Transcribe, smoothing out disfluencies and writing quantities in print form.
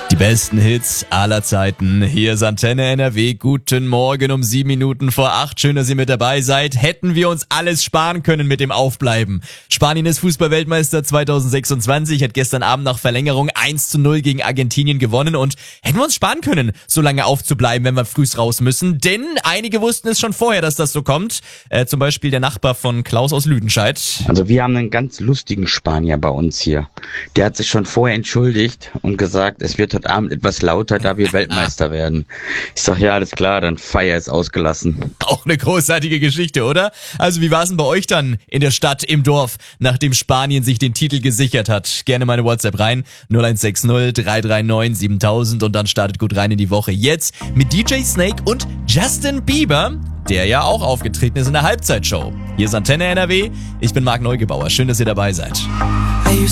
Die besten Hits aller Zeiten. Hier ist Antenne NRW. Guten Morgen um 7 Minuten vor 8. Schön, dass ihr mit dabei seid. Hätten wir uns alles sparen können mit dem Aufbleiben. Spanien ist Fußball-Weltmeister 2026, hat gestern Abend nach Verlängerung 1:0 gegen Argentinien gewonnen und hätten wir uns sparen können, so lange aufzubleiben, wenn wir frühs raus müssen. Denn einige wussten es schon vorher, dass das so kommt. Zum Beispiel der Nachbar von Klaus aus Lüdenscheid. Also wir haben einen ganz lustigen Spanier bei uns hier. Der hat sich schon vorher entschuldigt und gesagt, es wird heute Abend etwas lauter, da wir Weltmeister werden. Ich sag, ja, alles klar, dann Feier ist ausgelassen. Auch eine großartige Geschichte, oder? Also wie war es denn bei euch dann in der Stadt, im Dorf, nachdem Spanien sich den Titel gesichert hat? Gerne meine WhatsApp rein, 0160 339 7000 und dann startet gut rein in die Woche. Jetzt mit DJ Snake und Justin Bieber, der ja auch aufgetreten ist in der Halbzeitshow. Hier ist Antenne NRW, ich bin Marc Neugebauer, schön, dass ihr dabei seid.